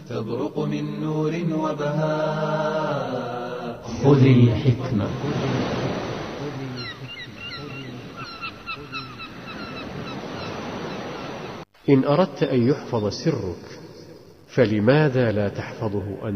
تبرق من نور وبهاء. خذ الحكمة. إن أردت أن يحفظ سرك فلماذا لا تحفظه أنت؟